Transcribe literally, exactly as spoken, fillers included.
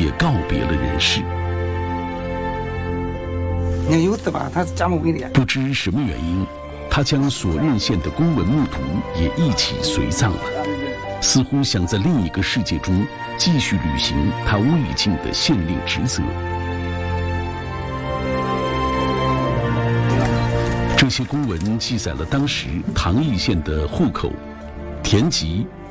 也告别了人世。 你看有的吧，他家母为的。 不知什么原因，他将所任县的公文墓图也一起随葬了，似乎想在另一个世界中继续履行他未尽的县令职责。这些公文记载了当时唐邑县的户口、田籍、